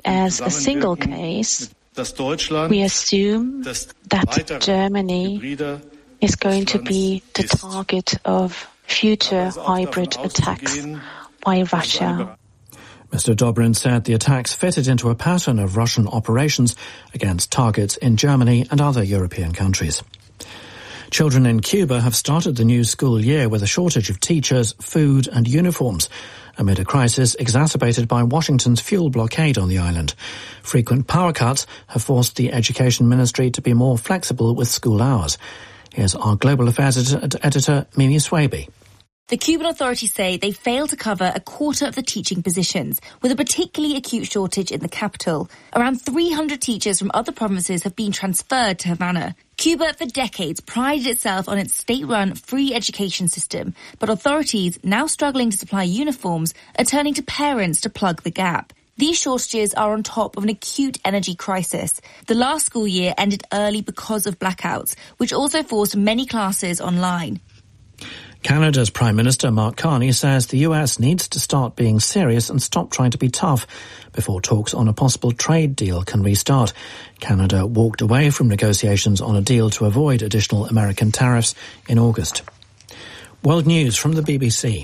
as a single case, we assume that Germany is going to be the target of future hybrid attacks by Russia. Mr. Dobrin said the attacks fitted into a pattern of Russian operations against targets in Germany and other European countries. Children in Cuba have started the new school year with a shortage of teachers, food and uniforms, amid a crisis exacerbated by Washington's fuel blockade on the island. Frequent power cuts have forced the Education Ministry to be more flexible with school hours. Here's our Global Affairs editor, Mimi Swaby. The Cuban authorities say they failed to cover a quarter of the teaching positions, with a particularly acute shortage in the capital. Around 300 teachers from other provinces have been transferred to Havana. Cuba, for decades, prided itself on its state-run free education system, but authorities, now struggling to supply uniforms, are turning to parents to plug the gap. These shortages are on top of an acute energy crisis. The last school year ended early because of blackouts, which also forced many classes online. Canada's Prime Minister Mark Carney says the US needs to start being serious and stop trying to be tough before talks on a possible trade deal can restart. Canada walked away from negotiations on a deal to avoid additional American tariffs in August. World News from the BBC.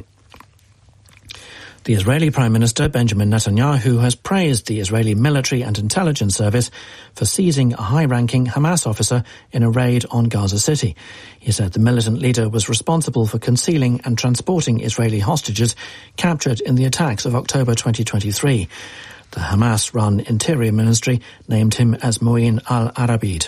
The Israeli Prime Minister Benjamin Netanyahu has praised the Israeli military and intelligence service for seizing a high-ranking Hamas officer in a raid on Gaza City. He said the militant leader was responsible for concealing and transporting Israeli hostages captured in the attacks of October 2023. The Hamas-run Interior Ministry named him as Moin al-Arabid.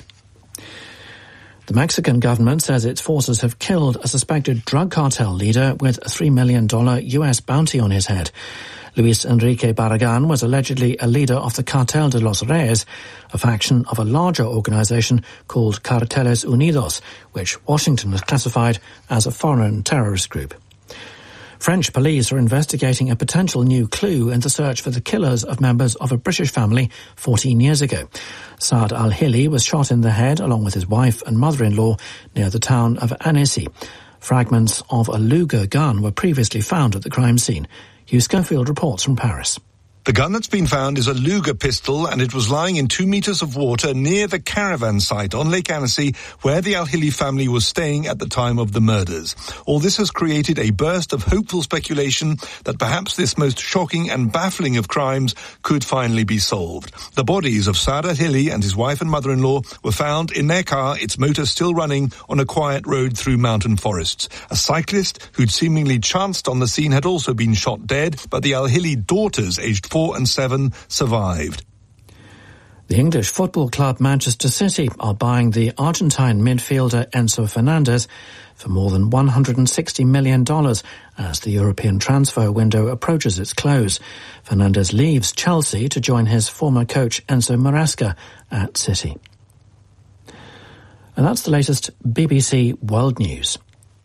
The Mexican government says its forces have killed a suspected drug cartel leader with a $3 million US bounty on his head. Luis Enrique Barragan was allegedly a leader of the Cartel de los Reyes, a faction of a larger organization called Carteles Unidos, which Washington has classified as a foreign terrorist group. French police are investigating a potential new clue in the search for the killers of members of a British family 14 years ago. Saad al-Hili was shot in the head along with his wife and mother-in-law near the town of Annecy. Fragments of a Luger gun were previously found at the crime scene. Hugh Schofield reports from Paris. The gun that's been found is a Luger pistol, and it was lying in 2 meters of water near the caravan site on Lake Annecy, where the Al-Hili family was staying at the time of the murders. All this has created a burst of hopeful speculation that perhaps this most shocking and baffling of crimes could finally be solved. The bodies of Saad al-Hili and his wife and mother-in-law were found in their car, its motor still running, on a quiet road through mountain forests. A cyclist who'd seemingly chanced on the scene had also been shot dead, but the Al-Hili daughters, aged 4 and 7, survived. The English football club Manchester City are buying the Argentine midfielder Enzo Fernandez for more than $160 million as the European transfer window approaches its close. Fernandez leaves Chelsea to join his former coach Enzo Maresca at City. And that's the latest BBC World News.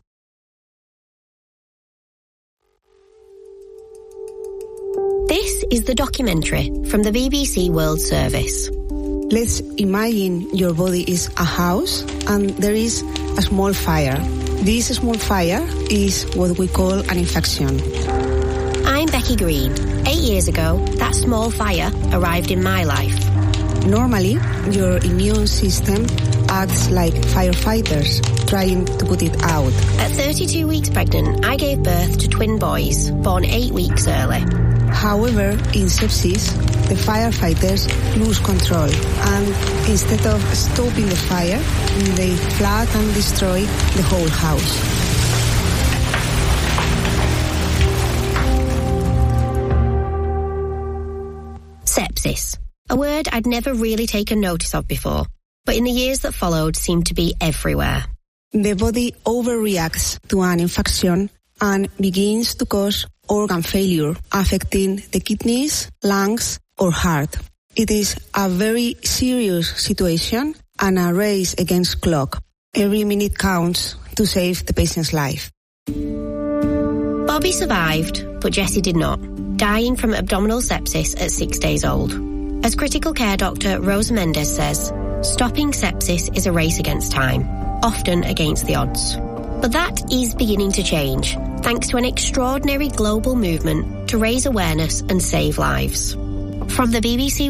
This is the documentary from the BBC World Service. Let's imagine your body is a house and there is a small fire. This small fire is what we call an infection. I'm Becky Green. 8 years ago, that small fire arrived in my life. Normally, your immune system acts like firefighters, trying to put it out. At 32 weeks pregnant, I gave birth to twin boys, born 8 weeks early. However, in sepsis, the firefighters lose control, and instead of stopping the fire, they flood and destroy the whole house. Sepsis, a word I'd never really taken notice of before, but in the years that followed seemed to be everywhere. The body overreacts to an infection and begins to cause organ failure, affecting the kidneys, lungs, or heart. It is a very serious situation and a race against clock. Every minute counts to save the patient's life. Bobby survived, but Jessie did not, dying from abdominal sepsis at 6 days old. As critical care doctor Rosa Mendes says, stopping sepsis is a race against time, often against the odds. But that is beginning to change, thanks to an extraordinary global movement to raise awareness and save lives. From the BBC